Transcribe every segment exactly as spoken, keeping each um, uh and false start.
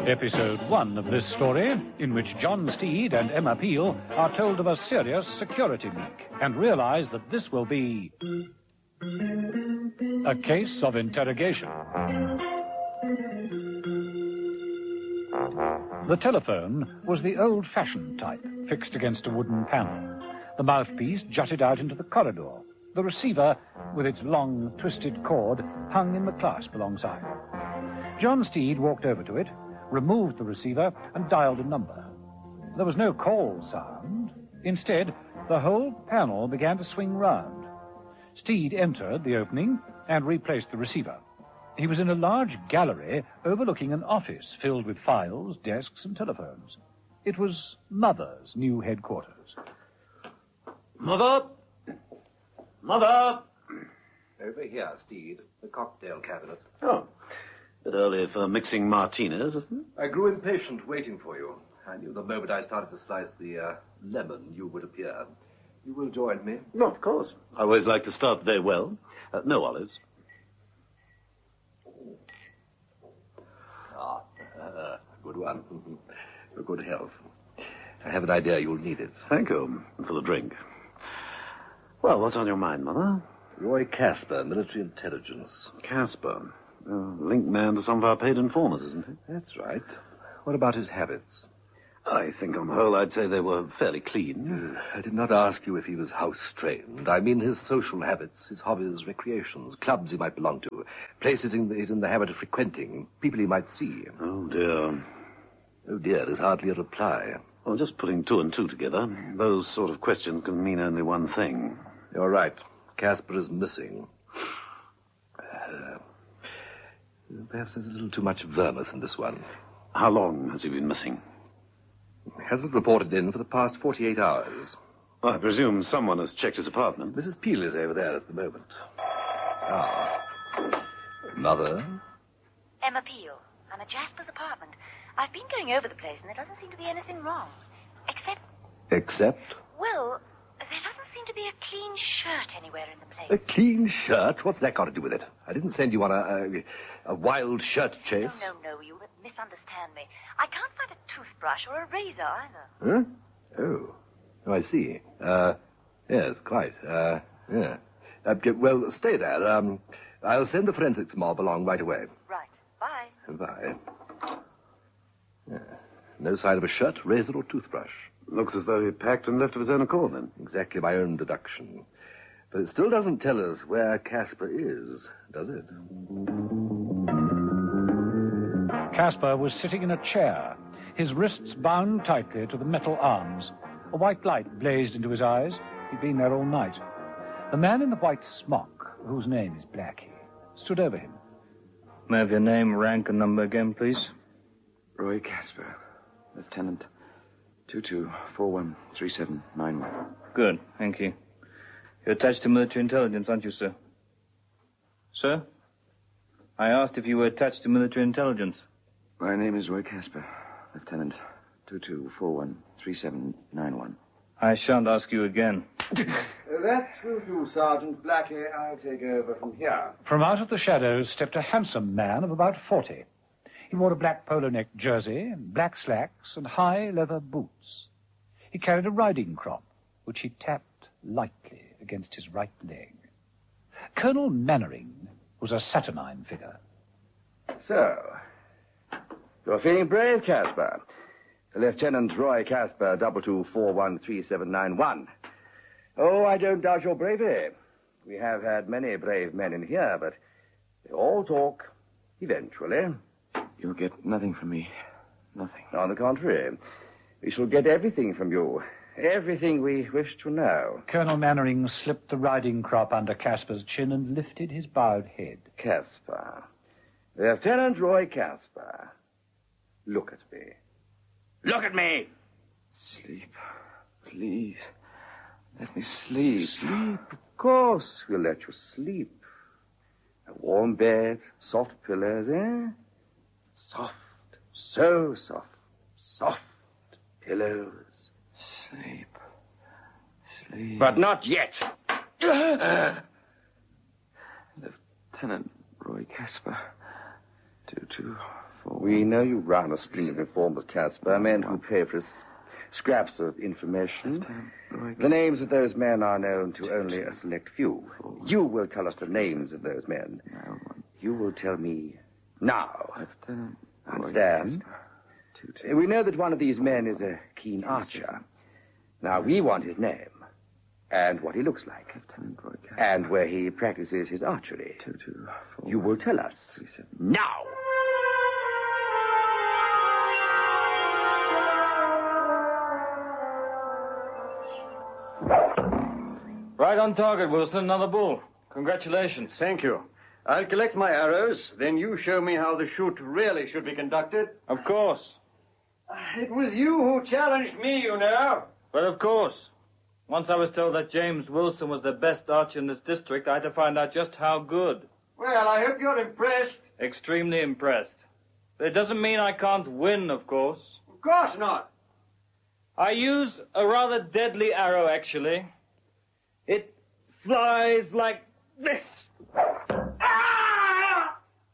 Episode one of this story, in which John Steed and Emma Peel are told of a serious security leak and realize that this will be a case of interrogation. The telephone was the old-fashioned type, fixed against a wooden panel. The mouthpiece jutted out into the corridor. The receiver, with its long, twisted cord, hung in the clasp alongside. John Steed walked over to it, removed the receiver, and dialed a number. There was no call sound. Instead, the whole panel began to swing round. Steed entered the opening and replaced the receiver. He was in a large gallery overlooking an office filled with files, desks, and telephones. It was Mother's new headquarters. Mother! Mother! Over here, Steed. The cocktail cabinet. Oh. Bit early for mixing martinis, isn't it? I grew impatient waiting for you. I knew the moment I started to slice the uh, lemon, you would appear. You will join me? No, of course. I always like to start the day well. Uh, no olives. Ah, uh, good one. For good health. I have an idea you'll need it. Thank you. For the drink. Well, what's on your mind, Mother? Roy Casper, military intelligence. Casper. Uh, linked man to some of our paid informers, isn't he? That's right. What about his habits? I think on the whole I'd say they were fairly clean. Uh, I did not ask you if he was house-trained. I mean his social habits, his hobbies, recreations, clubs he might belong to, places in the, he's in the habit of frequenting, people he might see. Oh, dear. Oh, dear, is hardly a reply. Well, just putting two and two together, those sort of questions can mean only one thing. You're right. Casper is missing. Uh, perhaps there's a little too much vermouth in this one. How long has he been missing? Hasn't reported in for the past forty-eight hours. Well, I presume someone has checked his apartment. Missus Peel is over there at the moment. Ah. Mother? Emma Peel. I'm at Jasper's apartment. I've been going over the place, and there doesn't seem to be anything wrong. Except... Except? Well, there doesn't seem to be a clean shirt anywhere in the place. A clean shirt? What's that got to do with it? I didn't send you on a, a, a wild shirt chase. No, no, no, you misunderstand me. I can't find a toothbrush or a razor either. Huh? Oh. Oh, I see. Uh, yes, quite. Uh, yeah. Uh, well, stay there. Um, I'll send the forensics mob along right away. Right. Bye. Bye. Yeah. No sign of a shirt, razor, or toothbrush. Looks as though he packed and left of his own accord, then. Exactly my own deduction. But it still doesn't tell us where Casper is, does it? Casper was sitting in a chair, his wrists bound tightly to the metal arms. A white light blazed into his eyes. He'd been there all night. The man in the white smock, whose name is Blackie, stood over him. May I have your name, rank, and number again, please? Roy Casper, Lieutenant two two four one three seven nine one. Good, thank you. You're attached to military intelligence, aren't you, sir? Sir? I asked if you were attached to military intelligence. My name is Roy Casper, Lieutenant two two four one three seven nine one. I shan't ask you again. That will do, Sergeant Blackie. I'll take over from here. From out of the shadows stepped a handsome man of about forty. He wore a black polo-neck jersey, black slacks, and high leather boots. He carried a riding crop, which he tapped lightly against his right leg. Colonel Mannering was a saturnine figure. So, you're feeling brave, Casper. Lieutenant Roy Casper, double two four one three seven nine one. Oh, I don't doubt your bravery. We have had many brave men in here, but they all talk eventually. You'll get nothing from me. Nothing. On the contrary, we shall get everything from you. Everything we wish to know. Colonel Mannering slipped the riding crop under Casper's chin and lifted his bowed head. Casper. Lieutenant Roy Casper. Look at me. Look at me! Sleep. Please. Let me sleep. Sleep, of course. We'll let you sleep. A warm bed, soft pillows, eh? Soft. So soft. Soft pillows. Sleep. Sleep. But not yet. Lieutenant Roy Casper. Two, two, four, We know you run a string of informers, Casper, men who pay for s- scraps of information. The names of those men are known to only a select few. You will tell us the names of those men. You will tell me now. Understand? We know that one of these men is a keen archer. Now, we want his name, and what he looks like, and where he practices his archery. You will tell us now. Right on target, Wilson. Another bull. Congratulations. Thank you. I'll collect my arrows, then you show me how the shoot really should be conducted. Of course. It was you who challenged me, you know. But of course. Once I was told that James Wilson was the best archer in this district, I had to find out just how good. Well, I hope you're impressed. Extremely impressed. But it doesn't mean I can't win, of course. Of course not. I use a rather deadly arrow, actually. It flies like this. Ah!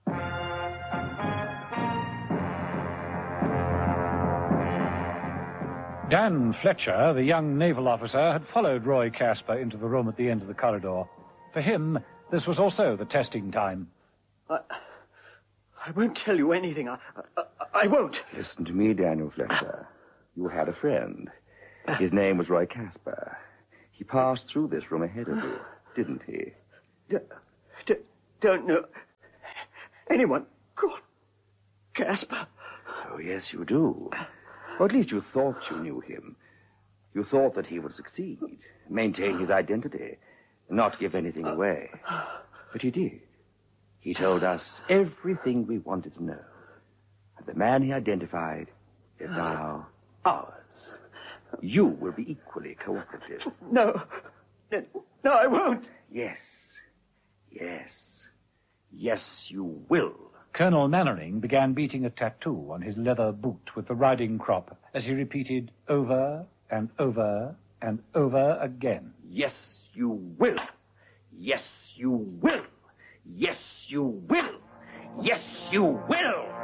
Dan Fletcher, the young naval officer, had followed Roy Casper into the room at the end of the corridor. For him, this was also the testing time. I, I won't tell you anything. I, I, I won't. Listen to me, Daniel Fletcher. You had a friend. His name was Roy Casper. He passed through this room ahead of you, didn't he? D- d- don't know anyone called Casper. Oh, yes, you do. Or at least you thought you knew him. You thought that he would succeed, maintain his identity, not give anything away. But he did. He told us everything we wanted to know. And the man he identified is now ours. You will be equally cooperative. No. No, I won't. Yes. Yes. Yes, you will. Colonel Mannering began beating a tattoo on his leather boot with the riding crop as he repeated over and over and over again. Yes, you will. Yes, you will. Yes, you will. Yes, you will.